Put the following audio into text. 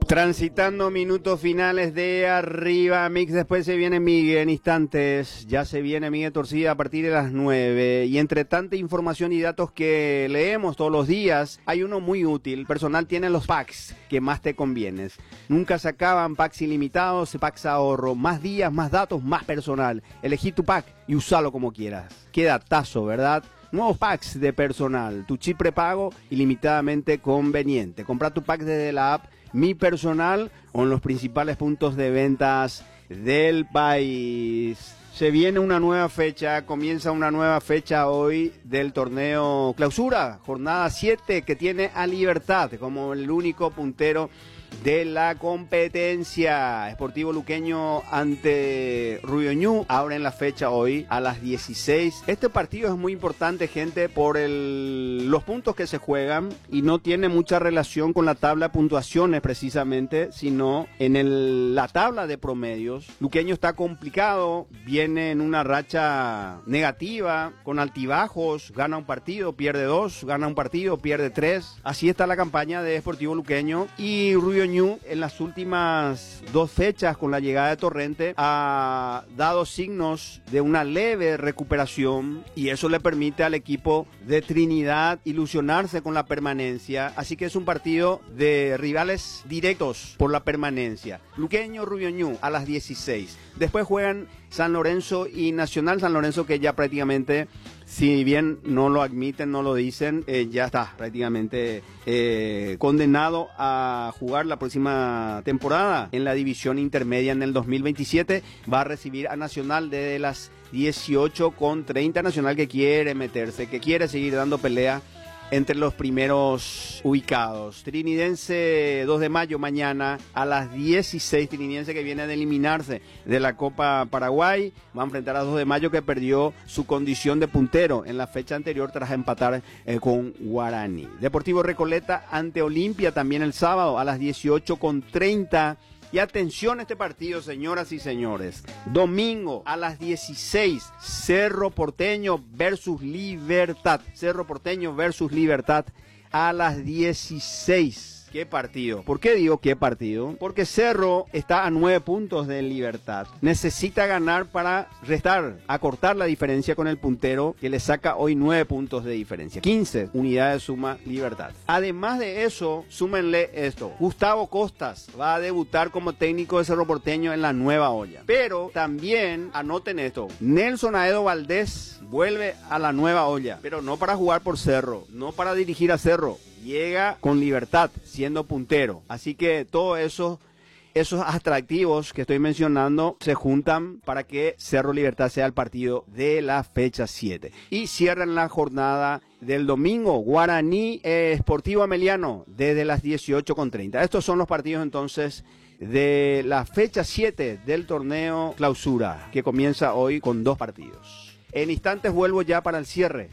Transitando minutos finales de Arriba Mix, después se viene Miguel en instantes, ya se viene Miguel Torcida a partir de las 9, y entre tanta información y datos que leemos todos los días, hay uno muy útil. Personal tiene los packs que más te convienen. Nunca se acaban, packs ilimitados, packs ahorro, más días, más datos, más personal. Elegí tu pack y usalo como quieras. Qué datazo, ¿verdad? Nuevos packs de personal, tu chip prepago ilimitadamente conveniente. Compra tu pack desde la app Mi Personal o en los principales puntos de ventas del país. Se viene una nueva fecha, comienza una nueva fecha hoy del torneo Clausura, jornada 7, que tiene a Libertad como el único puntero de la competencia. Sportivo Luqueño ante Rubio abren la fecha hoy a las 16. Este partido es muy importante, gente, por los puntos que se juegan, y no tiene mucha relación con la tabla de puntuaciones precisamente, sino en la tabla de promedios. Luqueño está complicado, viene en una racha negativa, con altibajos, gana un partido, pierde 2, gana un partido, pierde 3. Así está la campaña de Sportivo Luqueño, y Rubio en las últimas 2 fechas con la llegada de Torrente ha dado signos de una leve recuperación, y eso le permite al equipo de Trinidad ilusionarse con la permanencia. Así que es un partido de rivales directos por la permanencia. Luqueño, Rubio Ñu a las 16. Después juegan San Lorenzo y Nacional. San Lorenzo, que ya prácticamente, si bien no lo admiten, no lo dicen, ya está prácticamente condenado a jugar la próxima temporada en la división intermedia en el 2027. Va a recibir a Nacional desde las 18:30. Nacional que quiere meterse, que quiere seguir dando pelea entre los primeros ubicados. Trinidense 2 de mayo mañana a las 16. Trinidense que viene de eliminarse de la Copa Paraguay va a enfrentar a 2 de mayo, que perdió su condición de puntero en la fecha anterior tras empatar con Guaraní. Deportivo Recoleta ante Olimpia también el sábado a las 18:30. Y atención a este partido, señoras y señores. Domingo a las 16, Cerro Porteño versus Libertad. Cerro Porteño versus Libertad a las 16. ¿Qué partido? ¿Por qué digo qué partido? Porque Cerro está a 9 puntos de Libertad. Necesita ganar para acortar la diferencia con el puntero, que le saca hoy 9 puntos de diferencia. 15 unidades suma Libertad. Además de eso, súmenle esto. Gustavo Costas va a debutar como técnico de Cerro Porteño en la nueva olla. Pero también, anoten esto, Nelson Aedo Valdés vuelve a la nueva olla, pero no para jugar por Cerro, no para dirigir a Cerro. Llega con Libertad, siendo puntero. Así que todos esos atractivos que estoy mencionando se juntan para que Cerro Libertad sea el partido de la fecha 7. Y cierran la jornada del domingo, Guaraní Sportivo Ameliano, desde las 18:30. Estos son los partidos entonces de la fecha 7 del torneo Clausura, que comienza hoy con 2 partidos. En instantes vuelvo ya para el cierre